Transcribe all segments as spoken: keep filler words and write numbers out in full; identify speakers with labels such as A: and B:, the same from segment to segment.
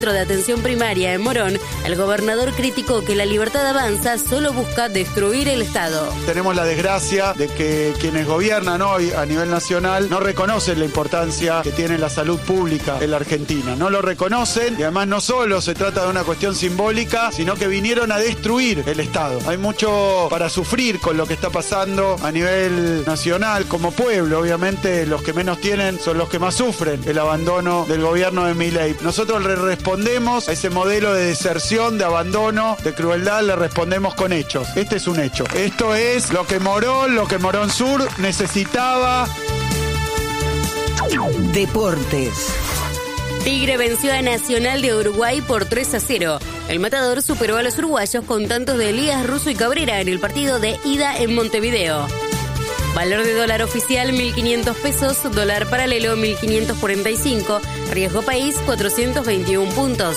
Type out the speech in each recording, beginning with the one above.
A: de atención primaria en Morón, el gobernador criticó que la Libertad Avanza solo busca destruir el Estado.
B: Tenemos la desgracia de que quienes gobiernan hoy a nivel nacional no reconocen la importancia que tiene la salud pública en la Argentina. No lo reconocen y además no solo se trata de una cuestión simbólica, sino que vinieron a destruir el Estado. Hay mucho para sufrir con lo que está pasando a nivel nacional como pueblo. Obviamente los que menos tienen son los que más sufren el abandono del gobierno de Milei. Nosotros le respondemos Respondemos a ese modelo de deserción, de abandono, de crueldad, le respondemos con hechos. Este es un hecho. Esto es lo que Morón, lo que Morón Sur necesitaba.
C: Deportes.
A: Tigre venció a Nacional de Uruguay por tres a cero. El Matador superó a los uruguayos con tantos de Elías, Russo y Cabrera en el partido de ida en Montevideo. Valor de dólar oficial mil quinientos pesos, dólar paralelo mil quinientos cuarenta y cinco, riesgo país cuatrocientos veintiún puntos.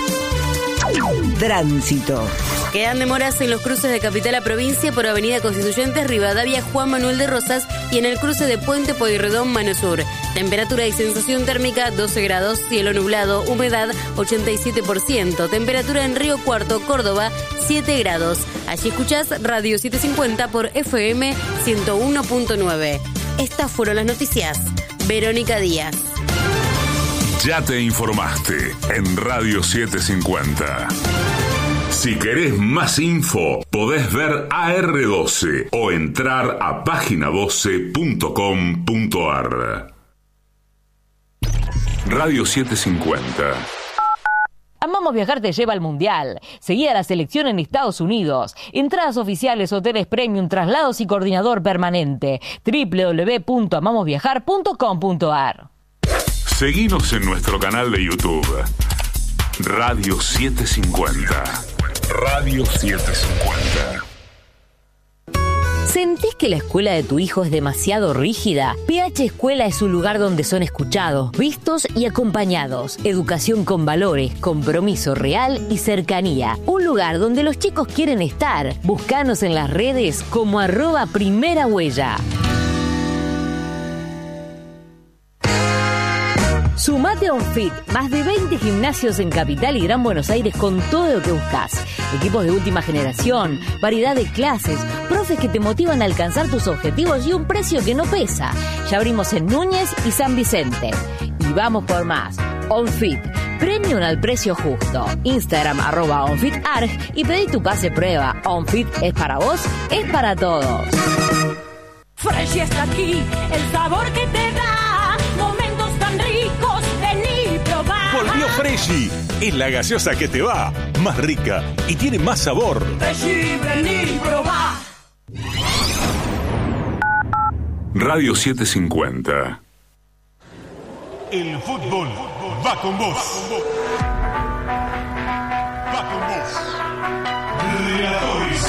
C: Tránsito.
A: Quedan demoras en los cruces de capital a provincia por Avenida Constituyentes, Rivadavia, Juan Manuel de Rosas y en el cruce de Puente Pueyrredón, Mano Sur. Temperatura y sensación térmica doce grados, cielo nublado, humedad ochenta y siete por ciento. Temperatura en Río Cuarto, Córdoba, siete grados. Allí escuchás Radio setecientos cincuenta por F M ciento uno punto nueve. Estas fueron las noticias. Verónica Díaz.
D: Ya te informaste en Radio setecientos cincuenta. Si querés más info, podés ver A R doce o entrar a página doce punto com punto a r. Radio setecientos cincuenta.
E: Amamos Viajar te lleva al Mundial. Seguí a la selección en Estados Unidos. Entradas oficiales, hoteles premium, traslados y coordinador permanente. doble u doble u doble u punto amamos viajar punto com punto a r.
D: Seguinos en nuestro canal de YouTube. Radio setecientos cincuenta. Radio setecientos cincuenta.
E: ¿Sentís que la escuela de tu hijo es demasiado rígida? P H Escuela es un lugar donde son escuchados, vistos y acompañados. Educación con valores, compromiso real y cercanía. Un lugar donde los chicos quieren estar. Búscanos en las redes como arroba primera huella. Sumate a OnFit, más de veinte gimnasios en Capital y Gran Buenos Aires con todo lo que buscas. Equipos de última generación, variedad de clases, profes que te motivan a alcanzar tus objetivos y un precio que no pesa. Ya abrimos en Núñez y San Vicente. Y vamos por más. OnFit, premium al precio justo. Instagram arroba OnFitArg y pedí tu pase prueba. OnFit es para vos, es para todos.
F: Fresh está aquí, el sabor que te da momentos tan ricos, vení probar.
G: Volvió Freshy, es la gaseosa que te va, más rica y tiene más sabor.
F: Freshy, vení probar.
D: Radio setecientos cincuenta.
H: El fútbol va con vos. Va con vos. Relatores.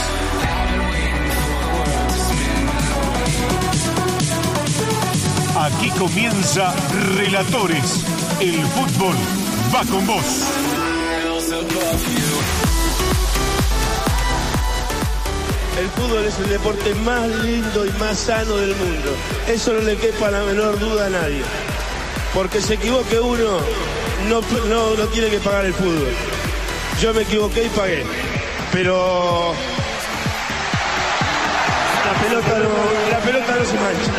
H: Aquí comienza Relatores. El fútbol va con vos.
I: El fútbol es el deporte más lindo y más sano del mundo. Eso no le quepa la menor duda a nadie. Porque se equivoque uno, no, no, no tiene que pagar el fútbol. Yo me equivoqué y pagué. Pero la pelota no, la pelota no se mancha.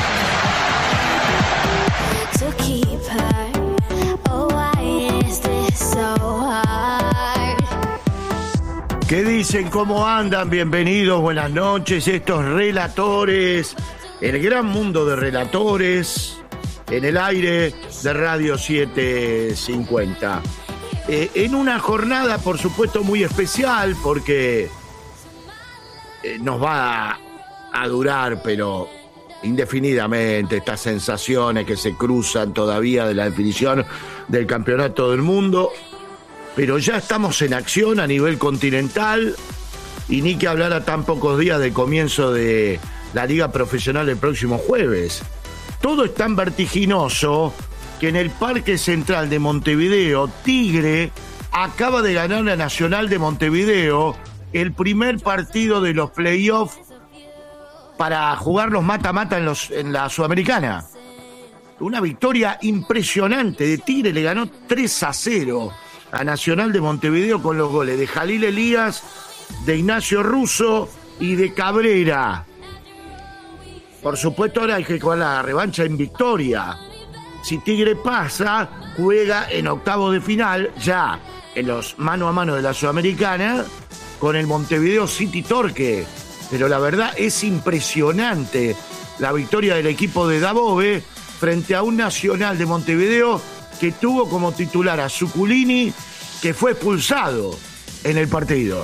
J: ¿Qué dicen? ¿Cómo andan? Bienvenidos, buenas noches. Estos relatores, el gran mundo de relatores, en el aire de Radio setecientos cincuenta. Eh, en una jornada, por supuesto, muy especial, porque eh, nos va a, a durar, pero indefinidamente, estas sensaciones que se cruzan todavía de la definición del campeonato del mundo. Pero ya estamos en acción a nivel continental y ni que hablar a tan pocos días del comienzo de la Liga Profesional el próximo jueves. Todo es tan vertiginoso que en el Parque Central de Montevideo, Tigre acaba de ganar a Nacional de Montevideo el primer partido de los playoffs para jugar los mata-mata en, los, en la Sudamericana. Una victoria impresionante de Tigre, le ganó tres a cero a Nacional de Montevideo con los goles de Jalil Elías, de Ignacio Russo y de Cabrera. Por supuesto, ahora hay que jugar la revancha en Victoria. Si Tigre pasa, juega en octavos de final, ya en los mano a mano de la Sudamericana, con el Montevideo City Torque. Pero la verdad es impresionante la victoria del equipo de Dabove frente a un Nacional de Montevideo que tuvo como titular a Zuculini, que fue expulsado en el partido.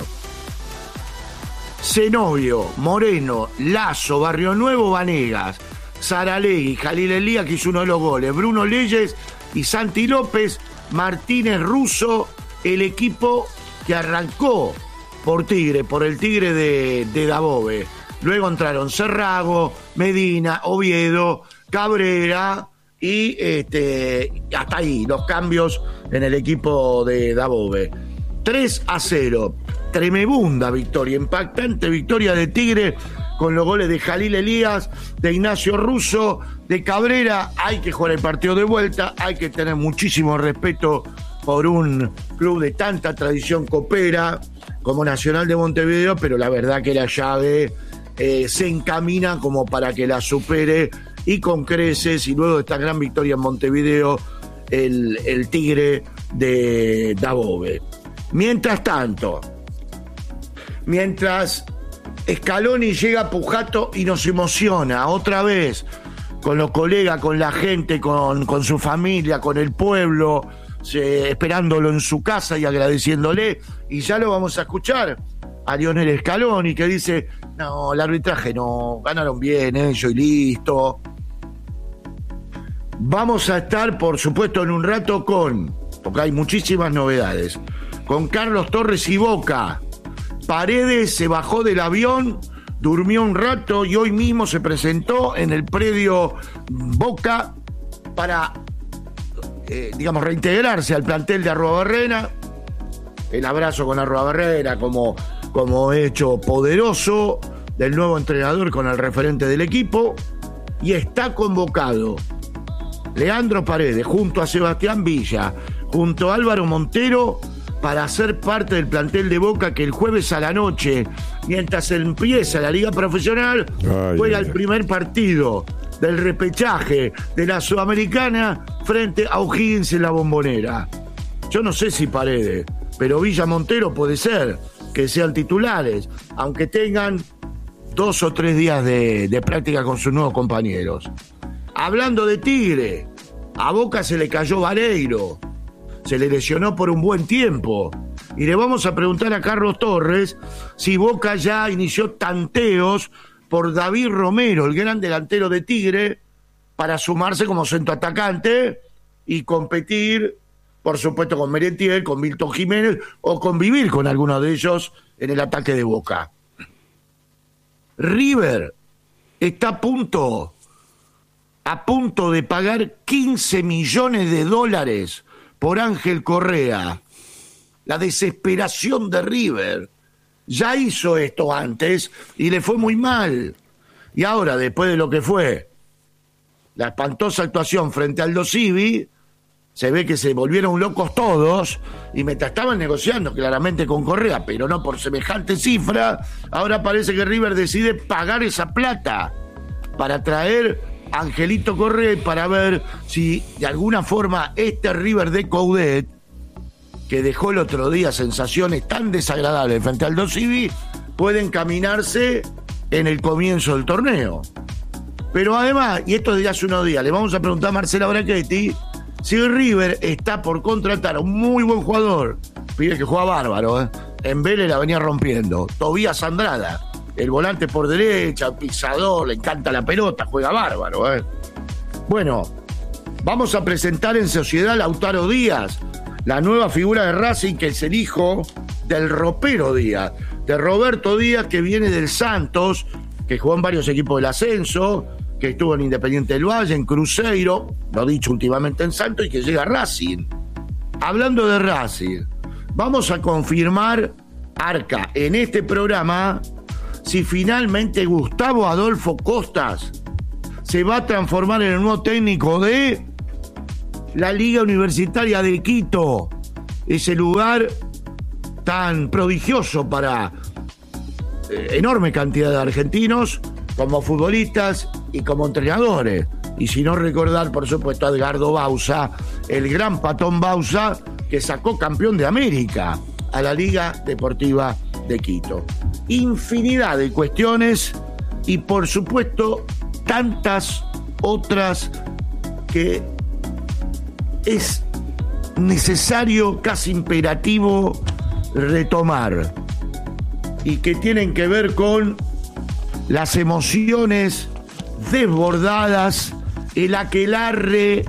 J: Zenobio, Moreno, Lazo, Barrio Nuevo, Vanegas, Saralegui, Jalil Elías, que hizo uno de los goles, Bruno Leyes y Santi López, Martínez Russo, el equipo que arrancó por Tigre, por el Tigre de, de Dabove. Luego entraron Cerrago, Medina, Oviedo, Cabrera y este, hasta ahí los cambios en el equipo de Dabove. tres a cero. Tremebunda victoria, impactante victoria de Tigre con los goles de Jalil Elías, de Ignacio Russo, de Cabrera. Hay que jugar el partido de vuelta, hay que tener muchísimo respeto por un club de tanta tradición copera como Nacional de Montevideo, pero la verdad que la llave eh, se encamina como para que la supere y con creces, y luego de esta gran victoria en Montevideo, el, el Tigre de Dabove. Mientras tanto, mientras Scaloni llega a Pujato y nos emociona otra vez con los colegas, con la gente, con, con su familia, con el pueblo, se, esperándolo en su casa y agradeciéndole, y ya lo vamos a escuchar a Lionel Scaloni, que dice: no, el arbitraje no, ganaron bien ellos y listo. Vamos a estar, por supuesto, en un rato con, porque hay muchísimas novedades, con Carlos Torres y Boca. Paredes se bajó del avión, durmió un rato y hoy mismo se presentó en el predio Boca para, eh, digamos, reintegrarse al plantel de Arruabarrena. El abrazo con Arruabarrena como, como hecho poderoso del nuevo entrenador con el referente del equipo. Y está convocado Leandro Paredes junto a Sebastián Villa, junto a Álvaro Montero, para ser parte del plantel de Boca, que el jueves a la noche, mientras empieza la liga profesional, ay, juega ay, el primer partido del repechaje de la Sudamericana frente a O'Higgins en la Bombonera. Yo no sé si Paredes, pero Villa Montero puede ser que sean titulares, aunque tengan dos o tres días de, de práctica con sus nuevos compañeros. Hablando de Tigre, a Boca se le cayó Vareiro, se le lesionó por un buen tiempo. Y le vamos a preguntar a Carlos Torres si Boca ya inició tanteos por David Romero, el gran delantero de Tigre, para sumarse como centroatacante y competir, por supuesto, con Merentiel, con Milton Jiménez, o convivir con alguno de ellos en el ataque de Boca. River está a punto, a punto de pagar quince millones de dólares por Ángel Correa. La desesperación de River. Ya hizo esto antes y le fue muy mal. Y ahora, después de lo que fue la espantosa actuación frente al Aldo Civi, se ve que se volvieron locos todos, y mientras estaban negociando claramente con Correa, pero no por semejante cifra, ahora parece que River decide pagar esa plata para traer a Angelito Correa, y para ver si de alguna forma este River de Coudet, que dejó el otro día sensaciones tan desagradables frente al Aldo Civi, puede encaminarse en el comienzo del torneo. Pero además, y esto desde hace unos días, le vamos a preguntar a Marcela Brachetti si River está por contratar a un muy buen jugador, pibe que juega bárbaro, ¿eh? En Vélez la venía rompiendo, Tobías Andrada, el volante por derecha, pisador, le encanta la pelota, juega bárbaro, ¿eh? Bueno, vamos a presentar en sociedad a Lautaro Díaz, la nueva figura de Racing, que es el hijo del ropero Díaz, de Roberto Díaz, que viene del Santos, que jugó en varios equipos del ascenso, que estuvo en Independiente del Valle, en Cruzeiro, lo dicho últimamente en Santos, y que llega a Racing. Hablando de Racing, vamos a confirmar, Arca, en este programa, si finalmente Gustavo Adolfo Costas se va a transformar en el nuevo técnico de la Liga Universitaria de Quito, ese lugar tan prodigioso para eh, enorme cantidad de argentinos como futbolistas y como entrenadores. Y si no recordar, por supuesto, a Edgardo Bauza, el gran Patón Bauza, que sacó campeón de América a la Liga Deportiva de Quito. Infinidad de cuestiones y, por supuesto, tantas otras que es necesario, casi imperativo, retomar y que tienen que ver con las emociones desbordadas, el aquelarre,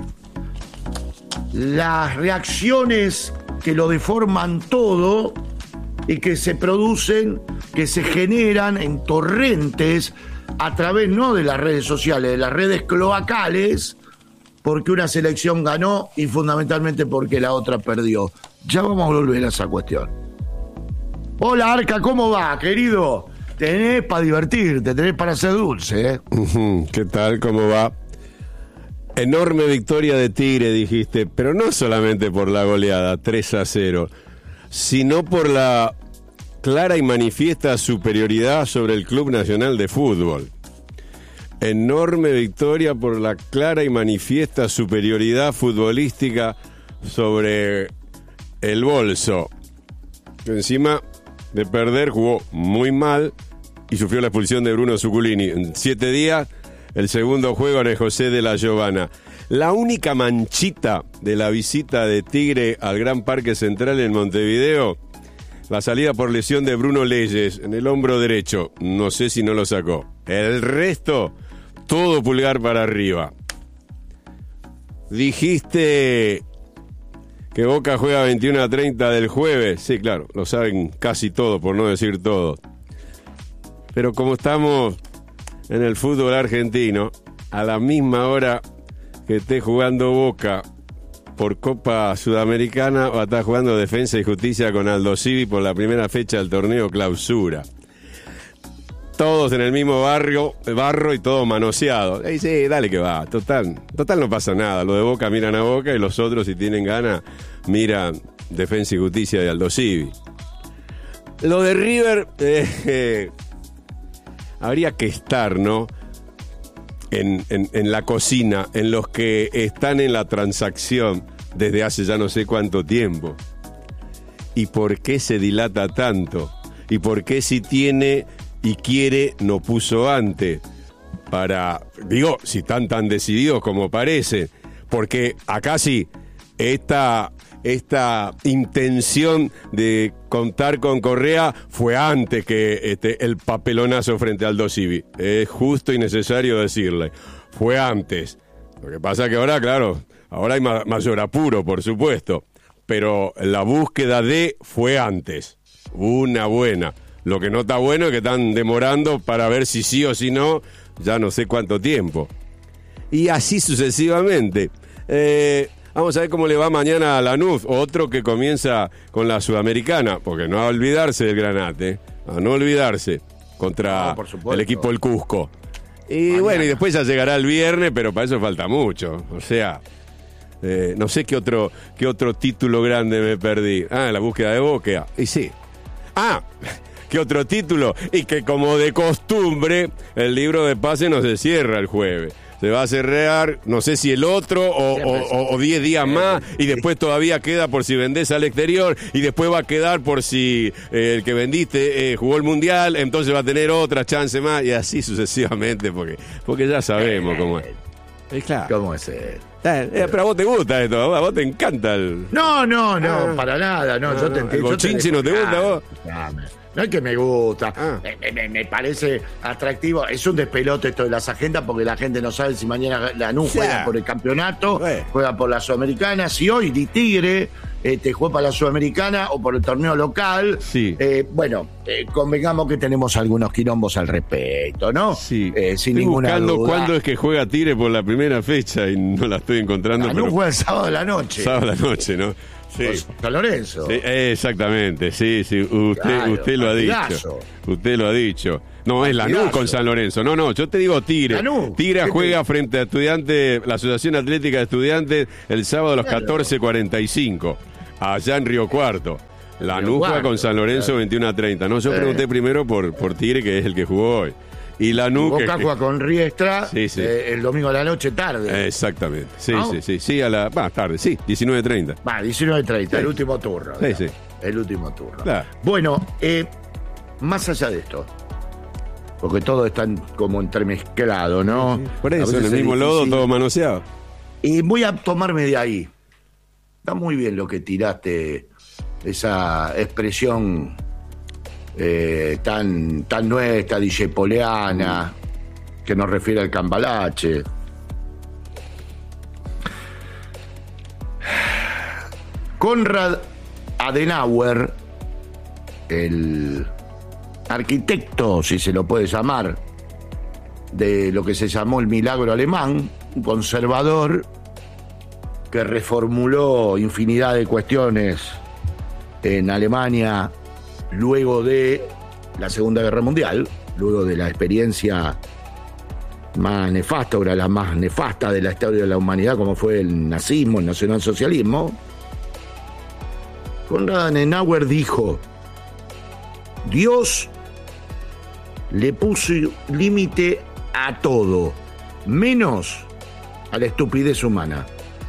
J: las reacciones que lo deforman todo y que se producen, que se generan en torrentes a través no de las redes sociales, de las redes cloacales, porque una selección ganó y fundamentalmente porque la otra perdió. Ya vamos a volver a esa cuestión. Hola Arca, ¿cómo va, querido? Tenés para divertirte, tenés para ser dulce, ¿eh?
C: ¿Qué tal? ¿Cómo va? Enorme victoria de Tigre, dijiste, pero no solamente por la goleada, tres a cero, sino por la clara y manifiesta superioridad sobre el Club Nacional de Fútbol. Enorme victoria por la clara y manifiesta superioridad futbolística sobre el Bolso, que encima de perder jugó muy mal y sufrió la expulsión de Bruno Zuculini. En siete días, el segundo juego en el José de la Giovana. La única manchita de la visita de Tigre al Gran Parque Central en Montevideo, la salida por lesión de Bruno Leyes en el hombro derecho. No sé si no lo sacó. El resto, todo pulgar para arriba. Dijiste que Boca juega veintiuno a treinta del jueves. Sí, claro, lo saben casi todo, por no decir todo. Pero como estamos en el fútbol argentino, a la misma hora que esté jugando Boca por Copa Sudamericana, va a estar jugando Defensa y Justicia con Aldo Civi por la primera fecha del torneo Clausura. Todos en el mismo barrio, barro y todo manoseado. Ey, sí, dale que va, total, total no pasa nada. Los de Boca miran a Boca y los otros, si tienen ganas, miran Defensa y Justicia de Aldo Civi. Lo de River, eh, eh, habría que estar, ¿no? En, en, en la cocina, en los que están en la transacción desde hace ya no sé cuánto tiempo. ¿Y por qué se dilata tanto? ¿Y por qué si tiene y quiere no puso antes? Para, digo, si están tan decididos como parece, porque acá sí, esta, esta intención de contar con Correa fue antes que este, el papelonazo frente al Aldo Civi. Es justo y necesario decirle, fue antes. Lo que pasa que ahora, claro, ahora hay ma- mayor apuro, por supuesto, pero la búsqueda de fue antes, una buena. Lo que no está bueno es que están demorando para ver si sí o si no, ya no sé cuánto tiempo. Y así sucesivamente. Eh, vamos a ver cómo le va mañana a Lanús, otro que comienza con la Sudamericana, porque no va a olvidarse del Granate, a no olvidarse, contra no, el equipo del Cusco. Y mañana. Bueno, y después ya llegará el viernes, pero para eso falta mucho. O sea, eh, no sé qué otro, qué otro título grande me perdí. Ah, la búsqueda de Boca. Y sí. Ah... ¿Qué otro título? Y que como de costumbre, el libro de pase no se cierra el jueves. Se va a cerrar, no sé si el otro o diez días más, y después todavía queda por si vendés al exterior, y después va a quedar por si eh, el que vendiste eh, jugó el Mundial, entonces va a tener otra chance más, y así sucesivamente, porque, porque ya sabemos cómo es. Es claro.
J: ¿Cómo es? Eh,
C: eh, pero a vos te gusta esto, a vos te encanta el...
J: No, no, no, ah, para nada, no, no yo te entiendo.
C: ¿El bochinche no te gusta a vos?
J: Dame. No es que me gusta, ah. me, me, me parece atractivo. Es un despelote esto de las agendas porque la gente no sabe si mañana Lanús juega yeah. por el campeonato, eh. juega por la Sudamericana. Si hoy Di Tigre este, juega para la Sudamericana o por el torneo local,
C: sí.
J: eh, bueno, eh, convengamos que tenemos algunos quilombos al respecto, ¿no?
C: Sí.
J: Eh, sin
C: estoy
J: ninguna
C: buscando
J: duda.
C: cuándo es que juega Tigre por la primera fecha y no la estoy encontrando.
J: Lanús
C: pero...
J: juega el sábado de la noche.
C: Sábado de la noche, ¿no? Sí.
J: San Lorenzo.
C: Sí, exactamente, sí, sí, usted, claro, usted lo ha dicho. Usted lo ha dicho. No, es Lanús con San Lorenzo. No, no, yo te digo Tigre.
J: Lanús.
C: Tigre juega frente a Estudiantes, la Asociación Atlética de Estudiantes, el sábado a las claro. catorce cuarenta y cinco. allá en Río Cuarto. Lanús
J: Río
C: juega
J: Cuarto,
C: con San Lorenzo
J: claro.
C: veintiuno a treinta. No, yo
J: Eh.
C: pregunté primero por, por Tigre, que es el que jugó hoy. Y Lanús...
J: Boca
C: que-
J: juega con Riestra
C: Sí, sí.
J: eh, el domingo a la noche tarde.
C: Exactamente. Sí,
J: ¿No?
C: sí, sí. Sí, a la... Va, tarde, sí, diecinueve treinta.
J: Va, diecinueve treinta,
C: Sí.
J: el último turno.
C: Sí,
J: digamos.
C: sí.
J: El último turno.
C: Claro.
J: Bueno, eh, más allá de esto, porque todo está en- como entremezclado, ¿no?
C: Por
J: A
C: eso, en
J: veces
C: el
J: es
C: mismo lodo,
J: difícil.
C: todo manoseado.
J: Y voy a tomarme de ahí. Está muy bien lo que tiraste, esa expresión eh, tan, tan nuestra, dijepoleana, que nos refiere al cambalache. Konrad Adenauer, el arquitecto, si se lo puede llamar, de lo que se llamó el milagro alemán, un conservador que reformuló infinidad de cuestiones en Alemania luego de la Segunda Guerra Mundial, luego de la experiencia más nefasta, o la más nefasta de la historia de la humanidad, como fue el nazismo, el nacionalsocialismo. Konrad Adenauer dijo: Dios le puso límite a todo, menos a la estupidez humana.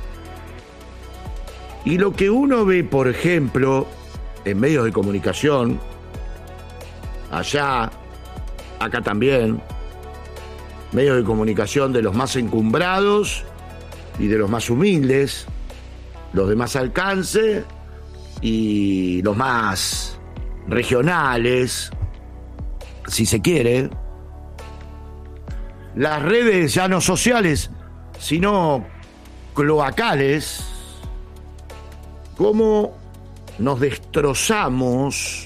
J: Y lo que uno ve, por ejemplo, en medios de comunicación, allá, acá también, medios de comunicación de los más encumbrados y de los más humildes, los de más alcance y los más regionales, si se quiere. Las redes ya no sociales, sino cloacales, cómo nos destrozamos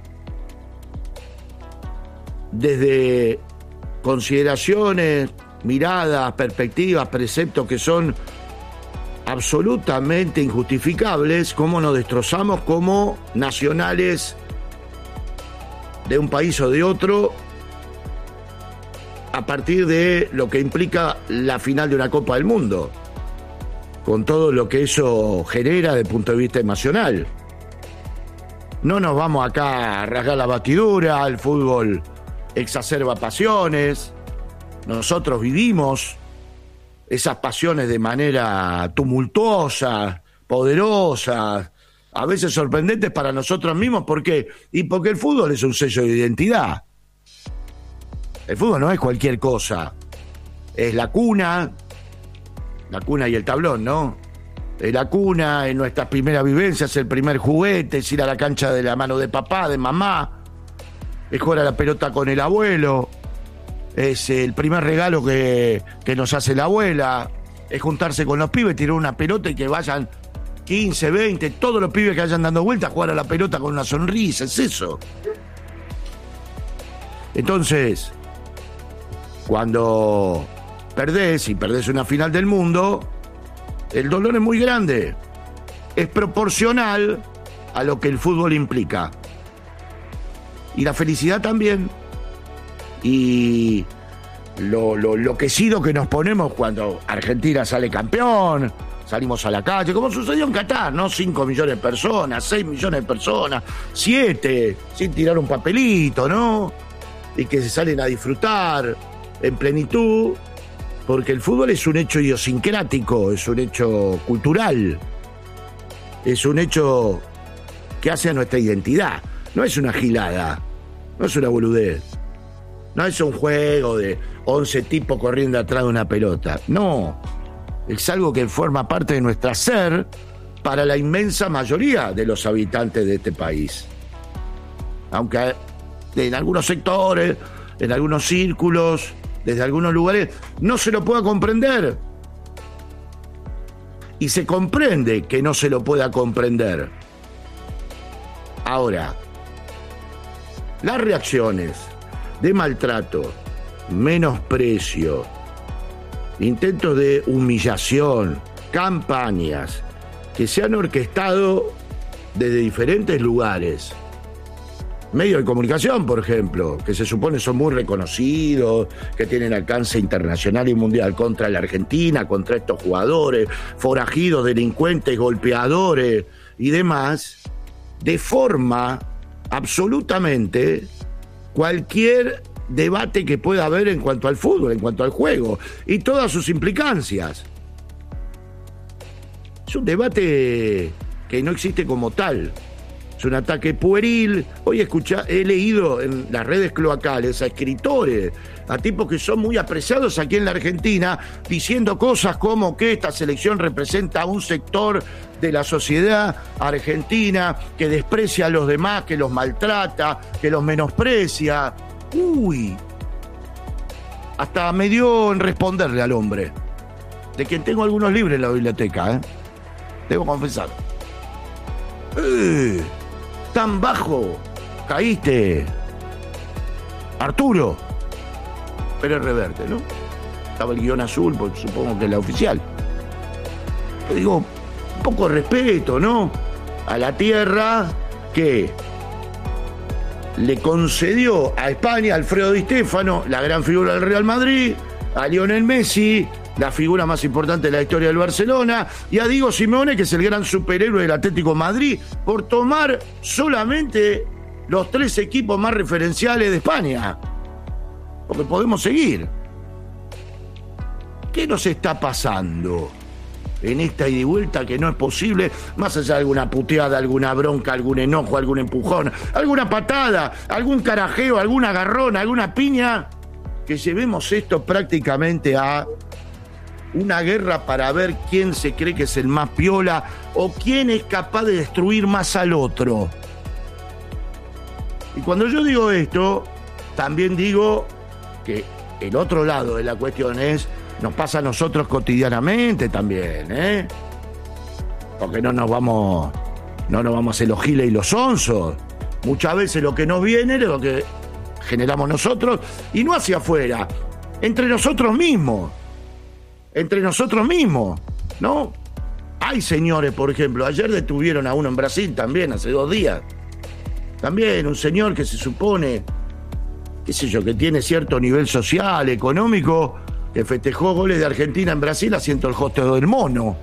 J: desde consideraciones, miradas, perspectivas, preceptos que son absolutamente injustificables, cómo nos destrozamos como nacionales de un país o de otro a partir de lo que implica la final de una Copa del Mundo, con todo lo que eso genera desde el punto de vista emocional. No nos vamos acá a rasgar la batidura, el fútbol exacerba pasiones, nosotros vivimos esas pasiones de manera tumultuosa, poderosa, a veces sorprendentes para nosotros mismos. ¿Por qué? Y porque el fútbol es un sello de identidad. El fútbol no es cualquier cosa. Es la cuna, la cuna y el tablón, ¿no? Es la cuna, en nuestras primeras vivencias, el primer juguete, es ir a la cancha de la mano de papá, de mamá, es jugar a la pelota con el abuelo, es el primer regalo que, que nos hace la abuela, es juntarse con los pibes, tirar una pelota y que vayan quince, veinte, todos los pibes que vayan dando vueltas, jugar a la pelota con una sonrisa, es eso. Entonces, cuando perdés y perdés una final del mundo, el dolor es muy grande, es proporcional a lo que el fútbol implica. Y la felicidad también. Y lo, lo enloquecido que nos ponemos cuando Argentina sale campeón, salimos a la calle, como sucedió en Qatar, ¿no? cinco millones de personas, seis millones de personas, siete, sin tirar un papelito, ¿no? Y que se salen a disfrutar en plenitud, porque el fútbol es un hecho idiosincrático, es un hecho cultural, es un hecho que hace a nuestra identidad. No es una gilada, no es una boludez, no es un juego de once tipos corriendo atrás de una pelota. No, es algo que forma parte de nuestro ser para la inmensa mayoría de los habitantes de este país. Aunque en algunos sectores, en algunos círculos, desde algunos lugares, no se lo pueda comprender. Y se comprende que no se lo pueda comprender. Ahora, las reacciones de maltrato, menosprecio, intentos de humillación, campañas que se han orquestado desde diferentes lugares, medios de comunicación, por ejemplo, que se supone son muy reconocidos, que tienen alcance internacional y mundial, contra la Argentina, contra estos jugadores, forajidos, delincuentes, golpeadores, y demás, deforma absolutamente cualquier debate que pueda haber en cuanto al fútbol, en cuanto al juego y todas sus implicancias. Es un debate que no existe como tal. Es un ataque pueril. Hoy escucha, he leído en las redes cloacales a escritores, a tipos que son muy apreciados aquí en la Argentina, diciendo cosas como que esta selección representa a un sector de la sociedad argentina que desprecia a los demás, que los maltrata, que los menosprecia. Uy, hasta me dio en responderle al hombre, de quien tengo algunos libros en la biblioteca, ¿eh? Debo confesar. Eh, tan bajo caíste, Arturo. Pero es Reverte, ¿no? Estaba el guión azul, porque supongo que es la oficial. Yo digo, un poco de respeto, ¿no? A la tierra que le concedió a España, a Alfredo Di Stéfano, la gran figura del Real Madrid, a Lionel Messi, la figura más importante de la historia del Barcelona, y a Diego Simeone, que es el gran superhéroe del Atlético de Madrid, por tomar solamente los tres equipos más referenciales de España. Porque podemos seguir. ¿Qué nos está pasando en esta ida y vuelta que no es posible, más allá de alguna puteada, alguna bronca, algún enojo, algún empujón, alguna patada, algún carajeo, algún agarrón, alguna piña, que llevemos esto prácticamente a una guerra para ver quién se cree que es el más piola o quién es capaz de destruir más al otro? Y cuando yo digo esto, también digo que el otro lado de la cuestión es, nos pasa a nosotros cotidianamente también, ¿eh? Porque no nos vamos, no nos vamos a hacer los giles y los sonsos. Muchas veces lo que nos viene es lo que generamos nosotros, y no hacia afuera, entre nosotros mismos. Entre nosotros mismos, ¿no? Hay señores, por ejemplo, ayer detuvieron a uno en Brasil también, hace dos días. También un señor que se supone, qué sé yo, que tiene cierto nivel social, económico, que festejó goles de Argentina en Brasil haciendo el hosteo del mono.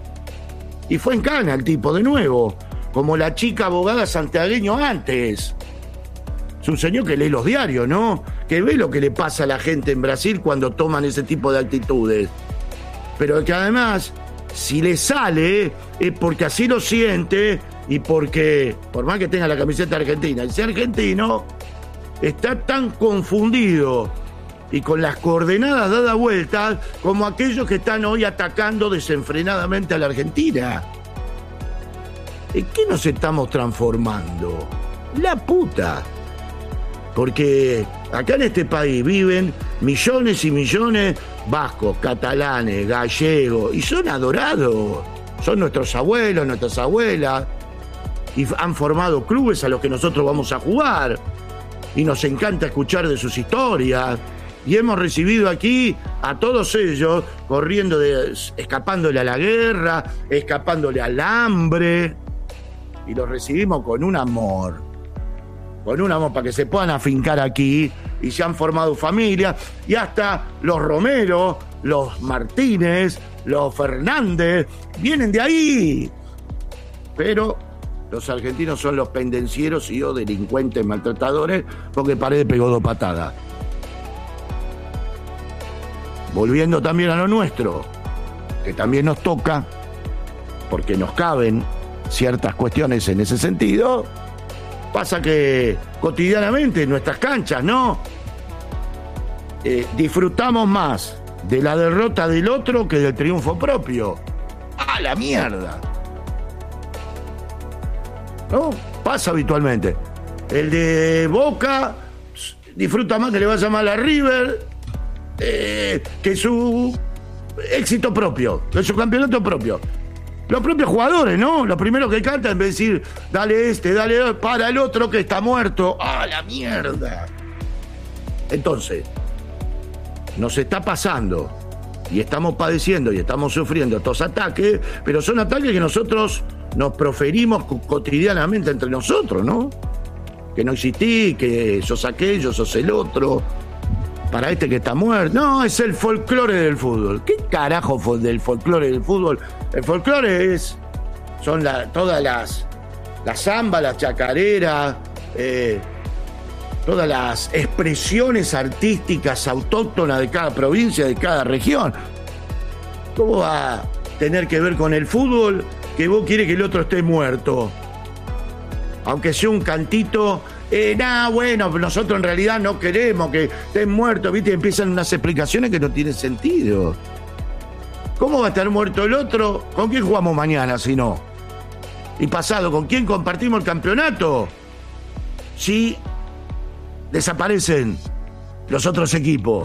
J: Y fue en cana el tipo de nuevo, como la chica abogada santiagueño antes. Es un señor que lee los diarios, ¿no? Que ve lo que le pasa a la gente en Brasil cuando toman ese tipo de actitudes. Pero que además, si le sale, es porque así lo siente y porque, por más que tenga la camiseta argentina, el ser argentino está tan confundido y con las coordenadas dadas vueltas como aquellos que están hoy atacando desenfrenadamente a la Argentina. ¿En qué nos estamos transformando? La puta. Porque acá en este país viven millones y millones vascos, catalanes, gallegos, y son adorados. Son nuestros abuelos, nuestras abuelas, y han formado clubes a los que nosotros vamos a jugar. Y nos encanta escuchar de sus historias. Y hemos recibido aquí a todos ellos corriendo, de, escapándole a la guerra, escapándole al hambre. Y los recibimos con un amor. Con un amor para que se puedan afincar aquí y se han formado familias. Y hasta los Romero, los Martínez, los Fernández, vienen de ahí. Pero los argentinos son los pendencieros y o delincuentes maltratadores porque Paredes pegó dos patadas. Volviendo también a lo nuestro, que también nos toca, porque nos caben ciertas cuestiones en ese sentido, pasa que cotidianamente en nuestras canchas, ¿no? Eh, disfrutamos más de la derrota del otro que del triunfo propio. ¡A la mierda! ¿No? Pasa habitualmente. El de Boca disfruta más que le vaya mal a River eh, que su éxito propio, que su campeonato propio. Los propios jugadores, ¿no? Los primeros que cantan en vez de decir, dale este, dale para el otro que está muerto. ¡Ah, la mierda! Entonces, nos está pasando y estamos padeciendo y estamos sufriendo estos ataques, pero son ataques que nosotros nos proferimos cotidianamente entre nosotros, ¿no? Que no existí, que sos aquello, sos el otro, para este que está muerto. No, es el folclore del fútbol. ¿Qué carajo fue del folclore del fútbol? El folclore es son la, todas las, la samba, la chacarera, eh, todas las expresiones artísticas autóctonas de cada provincia, de cada región. ¿Cómo va a tener que ver con el fútbol que vos quieres que el otro esté muerto? Aunque sea un cantito, eh, nah, bueno, nosotros en realidad no queremos que estén muertos, ¿viste? Empiezan unas explicaciones que no tienen sentido. ¿Cómo va a estar muerto el otro? ¿Con quién jugamos mañana si no? Y pasado, ¿con quién compartimos el campeonato? Si desaparecen los otros equipos.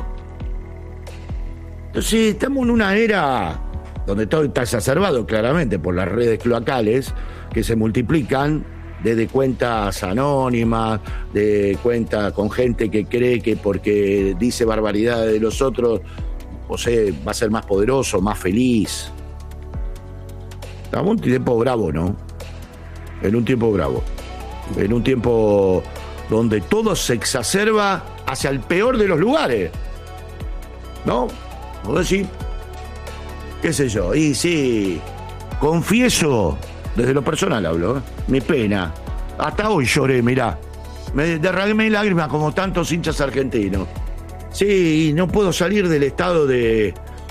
J: Entonces estamos en una era donde todo está exacerbado claramente por las redes cloacales que se multiplican, desde cuentas anónimas, de cuentas con gente que cree que porque dice barbaridades de los otros, o sea, va a ser más poderoso, más feliz. Estamos en un tiempo bravo, ¿no? En un tiempo bravo. En un tiempo donde todo se exacerba hacia el peor de los lugares. ¿No? ¿Vos decís? ¿Qué sé yo? Y sí, confieso, desde lo personal hablo, ¿eh? Mi pena. Hasta hoy lloré, mirá. Me derramé lágrimas como tantos hinchas argentinos. Sí, no puedo salir del estado de,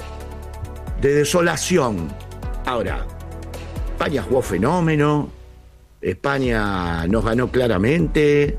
J: de desolación. Ahora, España jugó fenómeno, España nos ganó claramente,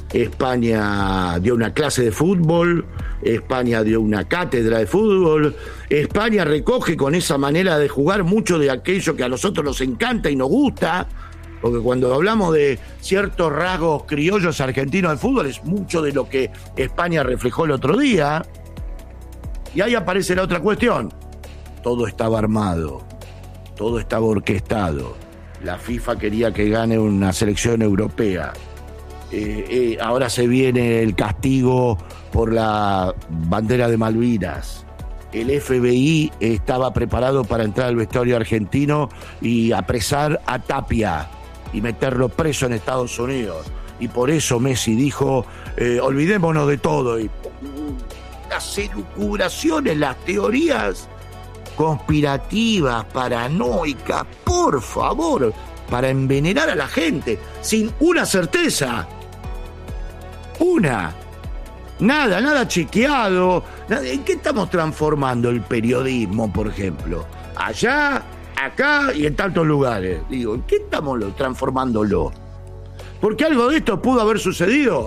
J: España dio una clase de fútbol, España dio una cátedra de fútbol, España recoge con esa manera de jugar mucho de aquello que a nosotros nos encanta y nos gusta, porque cuando hablamos de ciertos rasgos criollos argentinos del fútbol es mucho de lo que España reflejó el otro día. Y ahí aparece la otra cuestión. Todo estaba armado, todo estaba orquestado. La FIFA quería que gane una selección europea. Eh, eh, ahora se viene el castigo por la bandera de Malvinas. El F B I estaba preparado para entrar al vestuario argentino y apresar a Tapia y meterlo preso en Estados Unidos. Y por eso Messi dijo, eh, olvidémonos de todo. Y las elucubraciones, las teorías conspirativas, paranoicas, por favor, para envenenar a la gente, sin una certeza. Una. Nada, nada chequeado. Nada. ¿En qué estamos transformando el periodismo, por ejemplo? Allá, acá y en tantos lugares. Digo, ¿en qué estamos transformándolo? Porque algo de esto pudo haber sucedido.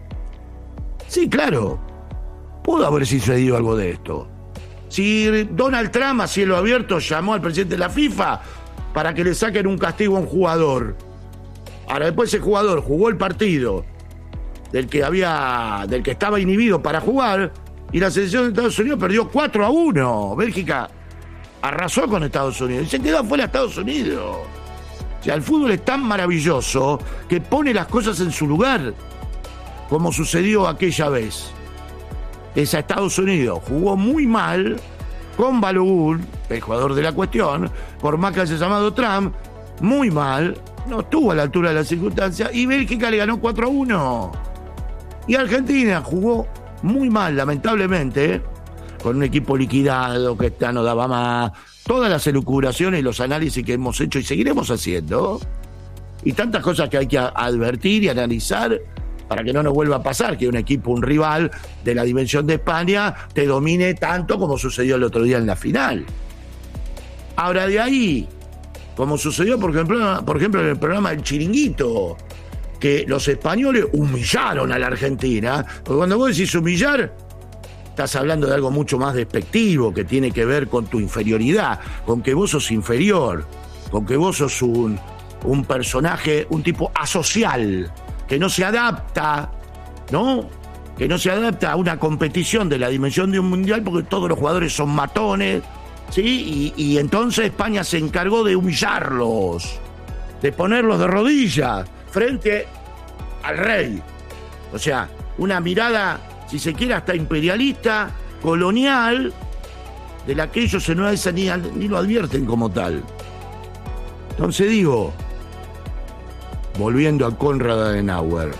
J: Sí, claro. Pudo haber sucedido algo de esto. Si Donald Trump a cielo abierto llamó al presidente de la FIFA para que le saquen un castigo a un jugador. Ahora después ese jugador jugó el partido del que había, del que estaba inhibido para jugar, y la selección de Estados Unidos perdió cuatro a uno. Bélgica arrasó con Estados Unidos y se quedó fuera de Estados Unidos. O sea, el fútbol es tan maravilloso que pone las cosas en su lugar, como sucedió aquella vez. Es a Estados Unidos, jugó muy mal con Balogun, el jugador de la cuestión, por más que haya llamado Trump, muy mal, no estuvo a la altura de las circunstancias, y Bélgica le ganó cuatro a uno. Y Argentina jugó muy mal, lamentablemente, con un equipo liquidado, que ya no daba más. Todas las elucubraciones y los análisis que hemos hecho y seguiremos haciendo, y tantas cosas que hay que advertir y analizar para que no nos vuelva a pasar que un equipo, un rival de la dimensión de España te domine tanto como sucedió el otro día en la final. Ahora, de ahí, como sucedió por ejemplo, por ejemplo en el programa del Chiringuito, que los españoles humillaron a la Argentina, porque cuando vos decís humillar, estás hablando de algo mucho más despectivo, que tiene que ver con tu inferioridad, con que vos sos inferior, con que vos sos un, un personaje, un tipo asocial, que no se adapta, ¿no? Que no se adapta a una competición de la dimensión de un mundial porque todos los jugadores son matones, ¿sí? Y, y entonces España se encargó de humillarlos, de ponerlos de rodillas frente al rey. O sea, una mirada, si se quiere, hasta imperialista, colonial, de la que ellos no es, ni, ni lo advierten como tal. Entonces digo, volviendo a Konrad Adenauer,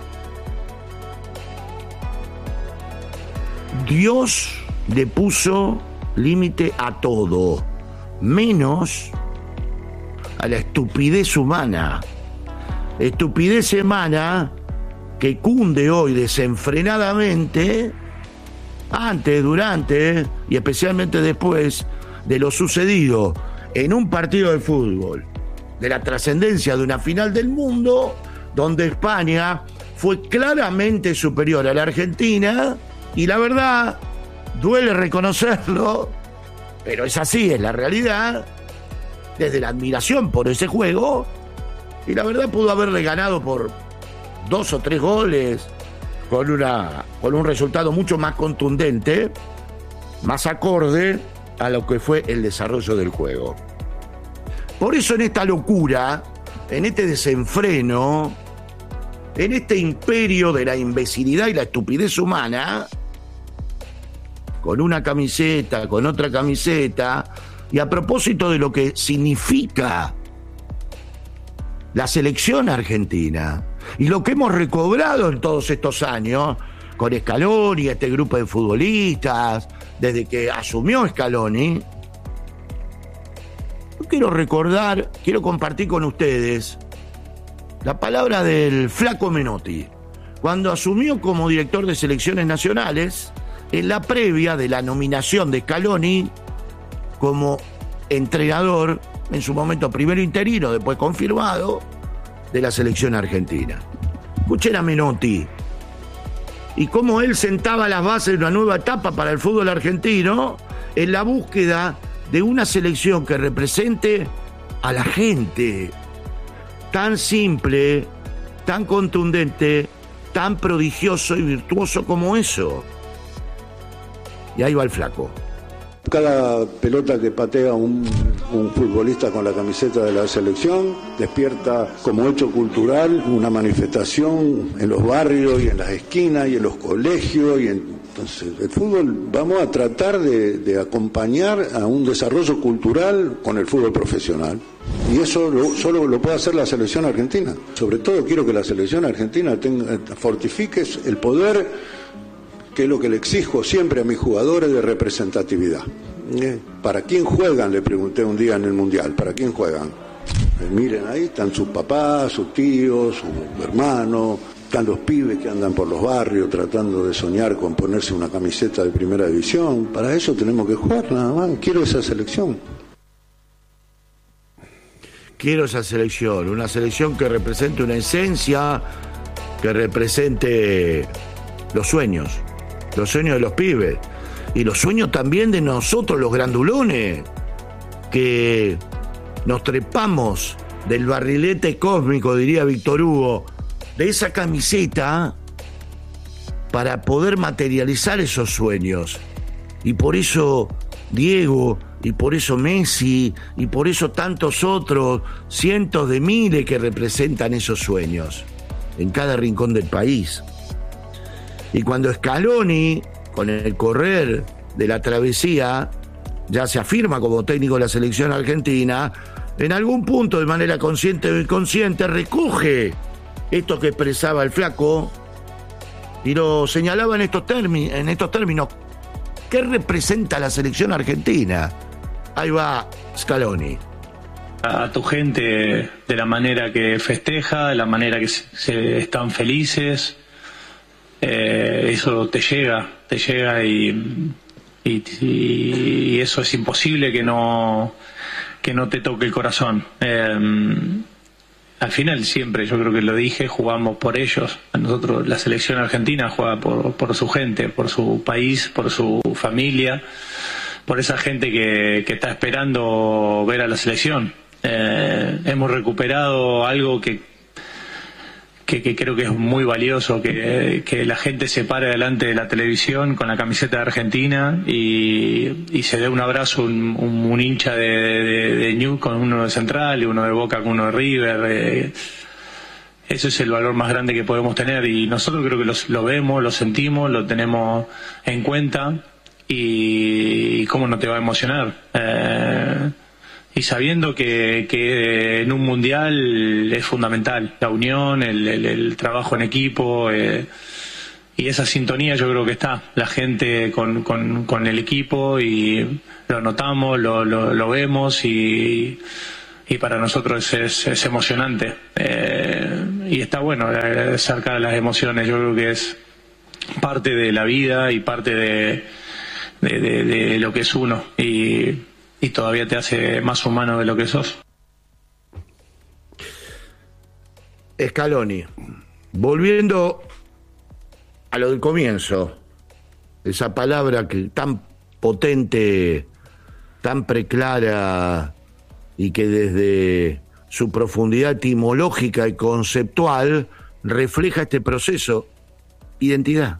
J: Dios le puso límite a todo, menos a la estupidez humana. Estupidez humana que cunde hoy desenfrenadamente, antes, durante y especialmente después de lo sucedido en un partido de fútbol, de la trascendencia de una final del mundo, donde España fue claramente superior a la Argentina, y la verdad, duele reconocerlo, pero es así, es la realidad, desde la admiración por ese juego, y la verdad pudo haberle ganado por dos o tres goles, con, una, con un resultado mucho más contundente, más acorde a lo que fue el desarrollo del juego. Por eso en esta locura, en este desenfreno, en este imperio de la imbecilidad y la estupidez humana, con una camiseta, con otra camiseta, y a propósito de lo que significa la selección argentina y lo que hemos recobrado en todos estos años con Scaloni, este grupo de futbolistas, desde que asumió Scaloni, yo quiero recordar, quiero compartir con ustedes la palabra del Flaco Menotti, cuando asumió como director de selecciones nacionales en la previa de la nominación de Scaloni como entrenador, en su momento primero interino, después confirmado, de la selección argentina. Escuchen a Menotti y cómo él sentaba las bases de una nueva etapa para el fútbol argentino en la búsqueda de una selección que represente a la gente, tan simple, tan contundente, tan prodigioso y virtuoso como eso. Y ahí va el Flaco.
K: Cada pelota que patea un, un futbolista con la camiseta de la selección despierta como hecho cultural una manifestación en los barrios y en las esquinas y en los colegios. Y en, entonces el fútbol, vamos a tratar de, de acompañar a un desarrollo cultural con el fútbol profesional. Y eso lo, solo lo puede hacer la selección argentina. Sobre todo quiero que la selección argentina tenga, fortifique el poder, que es lo que le exijo siempre a mis jugadores, de representatividad. ¿Eh? ¿Para quién juegan? Le pregunté un día en el Mundial. ¿Para quién juegan? Eh, miren, ahí están sus papás, sus tíos, sus hermanos, están los pibes que andan por los barrios tratando de soñar con ponerse una camiseta de primera división. Para eso tenemos que jugar, nada más. Quiero esa selección.
J: Quiero esa selección, una selección que represente una esencia, que represente los sueños. Los sueños de los pibes y los sueños también de nosotros los grandulones, que nos trepamos del barrilete cósmico, diría Víctor Hugo, de esa camiseta para poder materializar esos sueños. Y por eso Diego, y por eso Messi, y por eso tantos otros, cientos de miles que representan esos sueños en cada rincón del país. Y cuando Scaloni, con el correr de la travesía, ya se afirma como técnico de la selección argentina, en algún punto, de manera consciente o inconsciente, recoge esto que expresaba el Flaco y lo señalaba en estos, termi- en estos términos. ¿Qué representa la selección argentina? Ahí va Scaloni.
L: A tu gente de la manera que festeja, de la manera que se, se están felices. Eh, eso te llega, te llega y, y, y eso es imposible que no que no te toque el corazón. Eh, al final siempre, yo creo que lo dije, jugamos por ellos. Nosotros, la selección argentina juega por, por su gente, por su país, por su familia, por esa gente que, que está esperando ver a la selección. Eh, hemos recuperado algo que Que, que creo que es muy valioso, que, que la gente se pare delante de la televisión con la camiseta de Argentina y, y se dé un abrazo, un, un, un hincha de, de, de New con uno de Central y uno de Boca con uno de River. Eh, ese es el valor más grande que podemos tener y nosotros creo que los, lo vemos, lo sentimos, lo tenemos en cuenta y, y cómo no te va a emocionar. Eh, Y sabiendo que, que en un mundial es fundamental la unión, el, el, el trabajo en equipo eh, y esa sintonía yo creo que está. La gente con, con, con el equipo y lo notamos, lo, lo, lo vemos y, y para nosotros es, es emocionante. Eh, y está bueno eh, sacar las emociones, yo creo que es parte de la vida y parte de, de, de, de lo que es uno, y, y todavía te hace más humano de lo que sos.
J: Scaloni, volviendo a lo del comienzo, esa palabra que tan potente, tan preclara, y que desde su profundidad etimológica y conceptual refleja este proceso: identidad.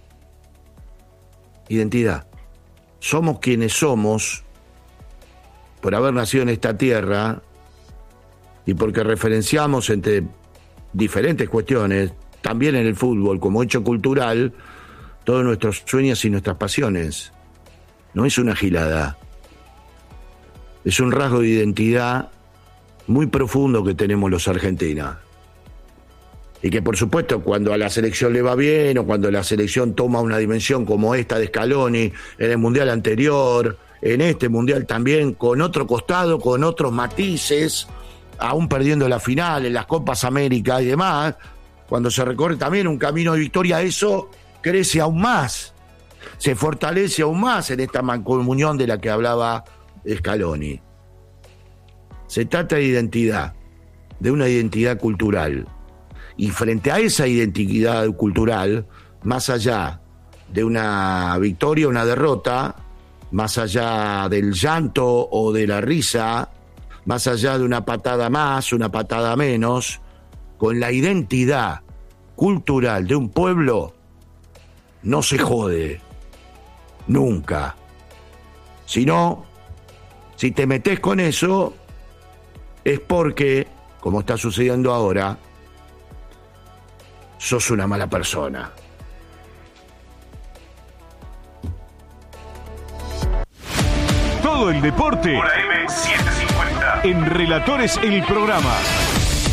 J: Identidad. Somos quienes somos por haber nacido en esta tierra y porque referenciamos entre diferentes cuestiones, también en el fútbol, como hecho cultural, todos nuestros sueños y nuestras pasiones. No es una gilada. Es un rasgo de identidad muy profundo que tenemos los argentinos. Y que, por supuesto, cuando a la selección le va bien o cuando la selección toma una dimensión como esta de Scaloni, en el Mundial anterior, en este Mundial también, con otro costado, con otros matices, aún perdiendo la final, en las Copas América y demás, cuando se recorre también un camino de victoria, eso crece aún más, se fortalece aún más en esta mancomunión de la que hablaba Scaloni. Se trata de identidad, de una identidad cultural. Y frente a esa identidad cultural, más allá de una victoria o una derrota, más allá del llanto o de la risa, más allá de una patada más, una patada menos, con la identidad cultural de un pueblo no se jode, nunca. Si no, si te metes con eso, es porque, como está sucediendo ahora, sos una mala persona.
H: Todo el deporte por A M setecientos cincuenta. En Relatores el programa.